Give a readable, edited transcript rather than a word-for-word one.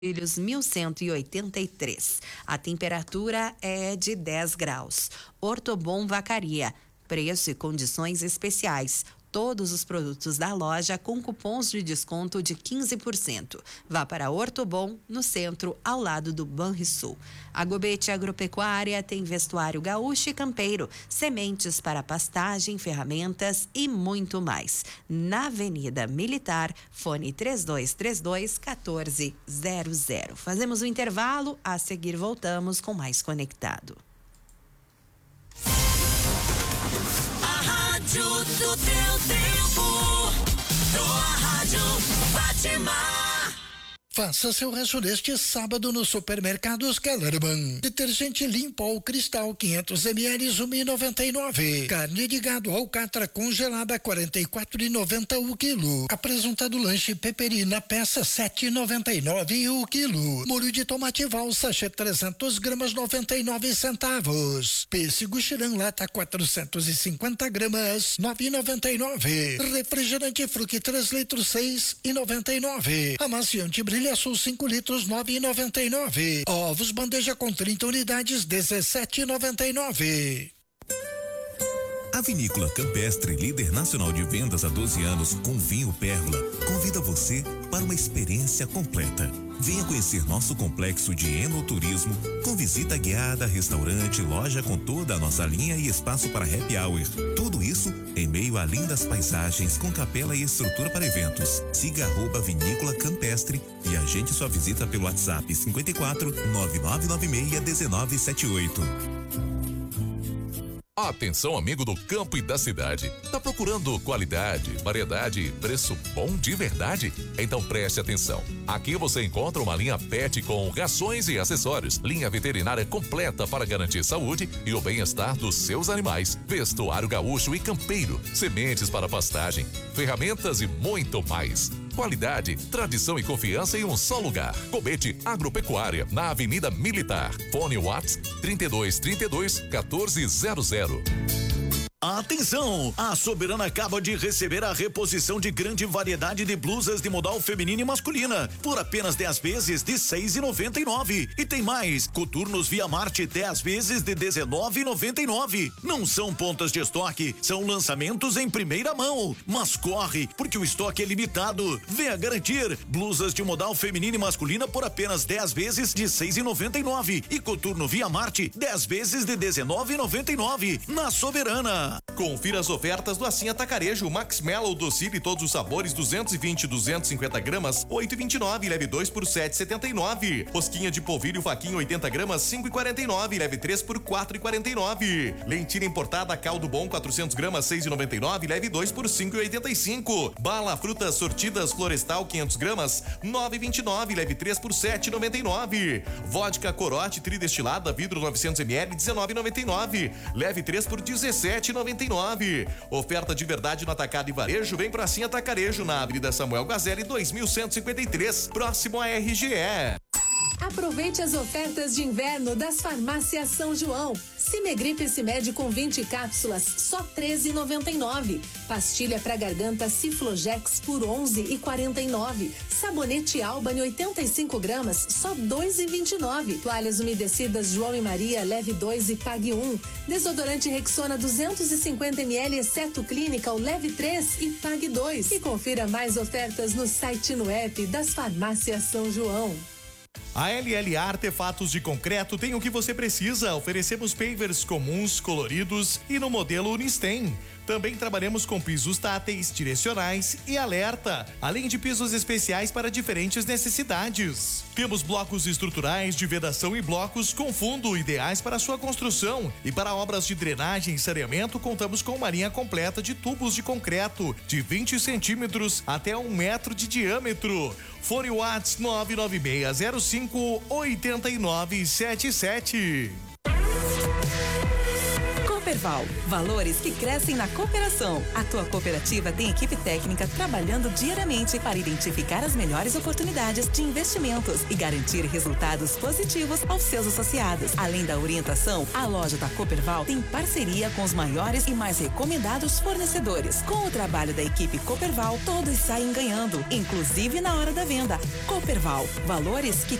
Filhos 1183. A temperatura é de 10 graus. Ortobon Vacaria. Preço e condições especiais. Todos os produtos da loja com cupons de desconto de 15%. Vá para Ortobon, no centro, ao lado do Banrisul. A Gobete Agropecuária tem vestuário gaúcho e campeiro, sementes para pastagem, ferramentas e muito mais. Na Avenida Militar, fone 3232-1400. Fazemos um intervalo, a seguir voltamos com mais Conectado. Rádio do teu tempo, tua rádio Fátima. Faça seu rancho neste sábado no Supermercados Kellerman. Detergente Limpo Cristal 500 ml 1,99. Carne de gado alcatra congelada 44,90 o quilo. Apresentado lanche Peperina peça 7,99 o quilo. Molho de tomate val sachê 300 gramas 99 centavos. Pêssego Xirã lata 450 gramas 9,99. Refrigerante Fruc 3 litros 6,99. Amaciante Brilha Sul 5 litros 9,99. Ovos bandeja com 30 unidades 17,99. A Vinícola Campestre, líder nacional de vendas há 12 anos com vinho Pérola, convida você para uma experiência completa. Venha conhecer nosso complexo de enoturismo com visita guiada, restaurante, loja com toda a nossa linha e espaço para happy hour. Tudo isso em meio a lindas paisagens com capela e estrutura para eventos. Siga @Vinícola Campestre e agende sua visita pelo WhatsApp 54 9996 1978. Atenção, amigo do campo e da cidade. Tá procurando qualidade, variedade e preço bom de verdade? Então preste atenção. Aqui você encontra uma linha pet com rações e acessórios, linha veterinária completa para garantir saúde e o bem-estar dos seus animais, vestuário gaúcho e campeiro, sementes para pastagem, ferramentas e muito mais. Qualidade, tradição e confiança em um só lugar. Gobete Agropecuária, na Avenida Militar. Fone WhatsApp 3232-1400. Atenção! A Soberana acaba de receber a reposição de grande variedade de blusas de modal feminina e masculina por apenas 10 vezes de 6,99. E tem mais, coturnos Via Marte 10 vezes de 19,99. Não são pontas de estoque, são lançamentos em primeira mão. Mas corre, porque o estoque é limitado. Venha garantir blusas de modal feminina e masculina por apenas 10 vezes de 6,99 e coturno Via Marte 10 vezes de 19,99 na Soberana. Confira as ofertas do Assim Atacarejo, Max Mellow Docile todos os sabores 220 250 gramas 8,29, leve 2 por 7,79. Rosquinha de polvilho faquinha 80 gramas 5,49, leve 3 por 4,49. Lentilha importada caldo bom 400 gramas 6,99, leve 2 por 5,85. Bala frutas sortidas florestal 500 gramas 9,29, leve 3 por 7,99. Vodka Corote tridestilada vidro 900 ml 19,99, leve 3 por 17,99. Oferta de verdade no atacado e varejo, vem pra Assim Atacarejo na Avenida Samuel Gazelli 2153, próximo à RGE. Aproveite as ofertas de inverno das farmácias São João. Cimegripe Cimed com 20 cápsulas, só R$ 13,99. Pastilha para garganta Ciflogex por R$ 11,49. Sabonete Albany 85 gramas, só R$ 2,29. Toalhas umedecidas João e Maria, leve 2 e pague 1. Desodorante Rexona 250 ml, exceto Clínica, leve 3 e pague 2. E confira mais ofertas no site e no app das farmácias São João. A LLA Artefatos de Concreto tem o que você precisa. Oferecemos pavers comuns, coloridos e no modelo Unistem. Também trabalhamos com pisos táteis, direcionais e alerta, além de pisos especiais para diferentes necessidades. Temos blocos estruturais de vedação e blocos com fundo ideais para sua construção. E para obras de drenagem e saneamento, contamos com uma linha completa de tubos de concreto de 20 centímetros até 1 metro de diâmetro. Fone WhatsApp 996058977. Cooperval, valores que crescem na cooperação. A tua cooperativa tem equipe técnica trabalhando diariamente para identificar as melhores oportunidades de investimentos e garantir resultados positivos aos seus associados. Além da orientação, a loja da Cooperval tem parceria com os maiores e mais recomendados fornecedores. Com o trabalho da equipe Cooperval, todos saem ganhando, inclusive na hora da venda. Cooperval, valores que